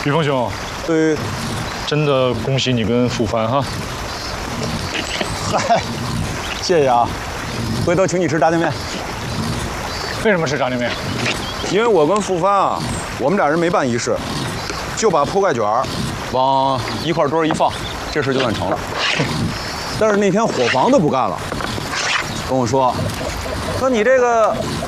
玉峰兄， 对， 真的恭喜你跟傅帆哈！ 嗨，谢谢啊，回头请你吃炸酱面。 为什么吃炸酱面？ 因为我跟傅帆啊，我们俩人没办仪式，就把铺盖卷往一块堆一放，这事就算成了。但是那天伙房的不干了，跟我说你这个